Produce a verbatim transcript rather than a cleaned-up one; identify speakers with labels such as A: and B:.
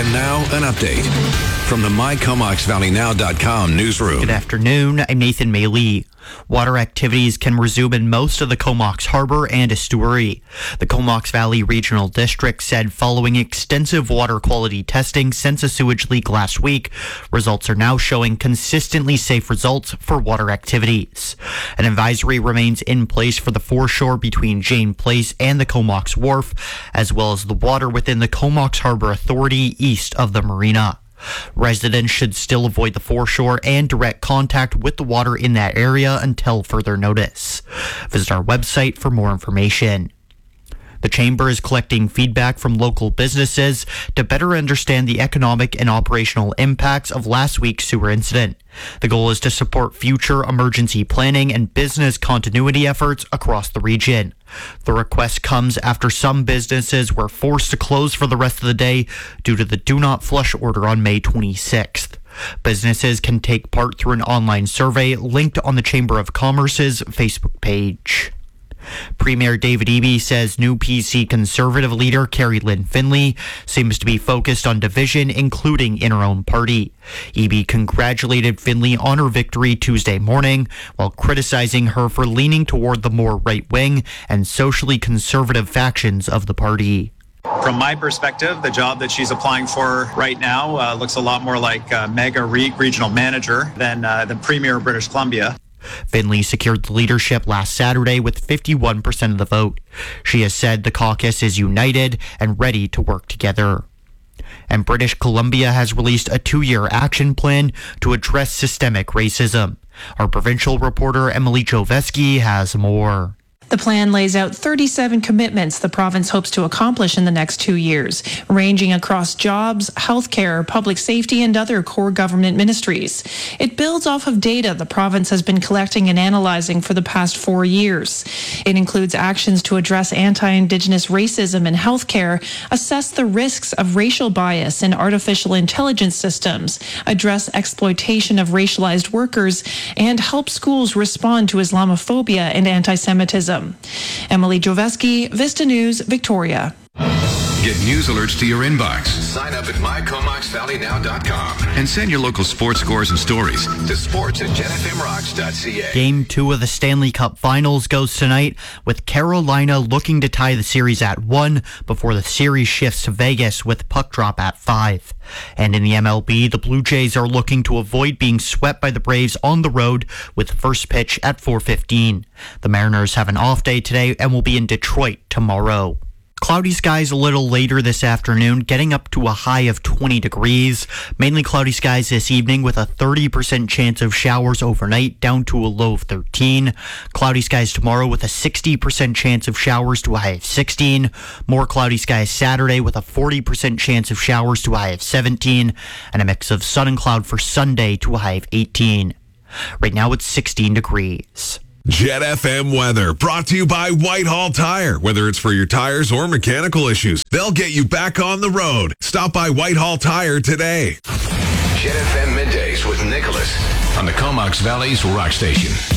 A: And now, an update from the my comox valley now dot com newsroom.
B: Good afternoon. I'm Nathan Maylee. Water activities can resume in most of the Comox Harbor and estuary. The Comox Valley Regional District said following extensive water quality testing since a sewage leak last week, results are now showing consistently safe results for water activities. An advisory remains in place for the foreshore between Jane Place and the Comox Wharf, as well as the water within the Comox Harbor Authority east of the marina. Residents should still avoid the foreshore and direct contact with the water in that area until further notice. Visit our website for more information. The Chamber is collecting feedback from local businesses to better understand the economic and operational impacts of last week's sewer incident. The goal is to support future emergency planning and business continuity efforts across the region. The request comes after some businesses were forced to close for the rest of the day due to the Do Not Flush order on May twenty-sixth. Businesses can take part through an online survey linked on the Chamber of Commerce's Facebook page. Premier David Eby says new P C Conservative leader Carrie Lynn Finley seems to be focused on division, including in her own party. Eby congratulated Finley on her victory Tuesday morning, while criticizing her for leaning toward the more right-wing and socially conservative factions of the party.
C: From my perspective, the job that she's applying for right now uh, looks a lot more like uh, mega re- regional manager than uh, the Premier of British Columbia.
B: Finley secured the leadership last Saturday with fifty-one percent of the vote. She has said the caucus is united and ready to work together. And British Columbia has released a two-year action plan to address systemic racism. Our provincial reporter Emily Joveski has more.
D: The plan lays out thirty-seven commitments the province hopes to accomplish in the next two years, ranging across jobs, healthcare, public safety, and other core government ministries. It builds off of data the province has been collecting and analyzing for the past four years. It includes actions to address anti-Indigenous racism in healthcare, assess the risks of racial bias in artificial intelligence systems, address exploitation of racialized workers, and help schools respond to Islamophobia and anti-Semitism. Emily Joveski, Vista News, Victoria.
A: Get news alerts to your inbox.
E: Sign up at my comox valley now dot com
A: And send your local sports scores and stories
E: to sports at gen f m rocks dot c a.
B: Game two of the Stanley Cup Finals goes tonight, with Carolina looking to tie the series at one before the series shifts to Vegas with puck drop at five. And in the M L B, the Blue Jays are looking to avoid being swept by the Braves on the road with first pitch at four fifteen. The Mariners have an off day today and will be in Detroit tomorrow. Cloudy skies a little later this afternoon, getting up to a high of twenty degrees. Mainly cloudy skies this evening with a thirty percent chance of showers overnight, down to a low of thirteen. Cloudy skies tomorrow with a sixty percent chance of showers to a high of sixteen. More cloudy skies Saturday with a forty percent chance of showers to a high of seventeen. And a mix of sun and cloud for Sunday to a high of eighteen. Right now it's sixteen degrees.
F: Jet F M weather brought to you by Whitehall Tire. Whether it's for your tires or mechanical issues, they'll get you back on the road. Stop by Whitehall Tire today.
E: Jet F M middays with Nicholas on the Comox Valley's Rock Station.